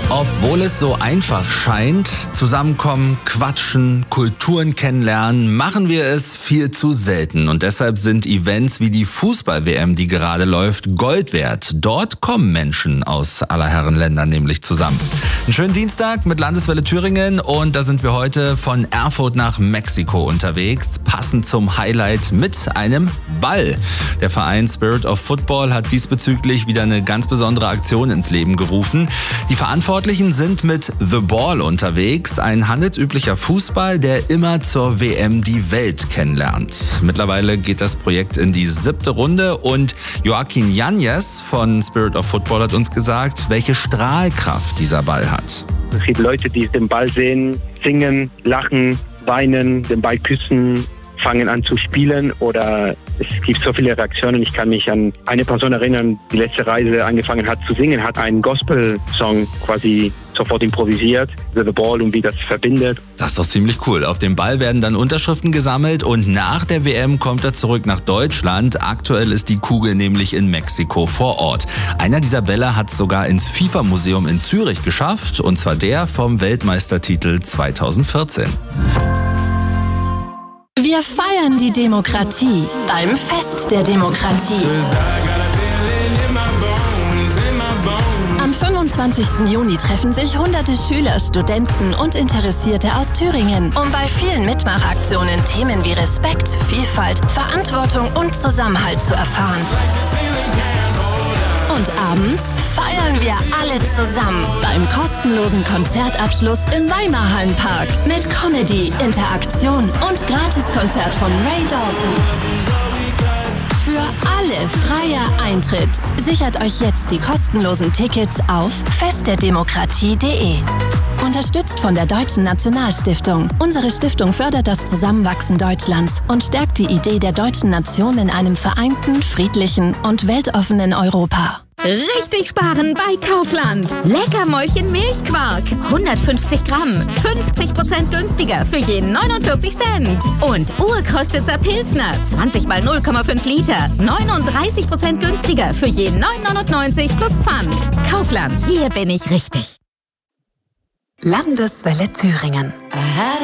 Obwohl es so einfach scheint, zusammenkommen, quatschen, Kulturen kennenlernen, machen wir es viel zu selten. Und deshalb sind Events wie die Fußball-WM, die gerade läuft, Gold wert. Dort kommen Menschen aus aller Herren Ländern nämlich zusammen. Einen schönen Dienstag mit Landeswelle Thüringen und da sind wir heute von Erfurt nach Mexiko unterwegs, passend zum Highlight mit einem Ball. Der Verein Spirit of Football hat diesbezüglich wieder eine ganz besondere Aktion ins Leben gerufen. Die Verantwortlichen sind mit The Ball unterwegs, ein handelsüblicher Fußball, der immer zur WM die Welt kennenlernt. Mittlerweile geht das Projekt in die 7. Runde und Joaquin Yanez von Spirit of Football hat uns gesagt, welche Strahlkraft dieser Ball hat. Es gibt Leute, die den Ball sehen, singen, lachen, weinen, den Ball küssen, fangen an zu spielen oder es gibt so viele Reaktionen. Ich kann mich an eine Person erinnern, die letzte Reise angefangen hat zu singen, hat einen Gospel-Song quasi sofort improvisiert, The Ball und wie das verbindet. Das ist doch ziemlich cool. Auf dem Ball werden dann Unterschriften gesammelt und nach der WM kommt er zurück nach Deutschland. Aktuell ist die Kugel nämlich in Mexiko vor Ort. Einer dieser Bälle hat es sogar ins FIFA-Museum in Zürich geschafft und zwar der vom Weltmeistertitel 2014. Wir feiern die Demokratie beim Fest der Demokratie. Am 25. Juni treffen sich hunderte Schüler, Studenten und Interessierte aus Thüringen, um bei vielen Mitmachaktionen Themen wie Respekt, Vielfalt, Verantwortung und Zusammenhalt zu erfahren. Und abends feiern wir alle zusammen beim kostenlosen Konzertabschluss im Weimarhallenpark mit Comedy, Interaktion und Gratiskonzert von Ray Dalton. Für alle freier Eintritt. Sichert euch jetzt die kostenlosen Tickets auf festderdemokratie.de. Unterstützt von der Deutschen Nationalstiftung. Unsere Stiftung fördert das Zusammenwachsen Deutschlands und stärkt die Idee der deutschen Nation in einem vereinten, friedlichen und weltoffenen Europa. Richtig sparen bei Kaufland. Leckermäulchen Milchquark. 150 Gramm. 50% günstiger für jeden 49 Cent. Und Urkrostitzer Pilsner. 20 mal 0,5 Liter. 39% günstiger für jeden 9,99 plus Pfand. Kaufland. Hier bin ich richtig. Landeswelle Thüringen.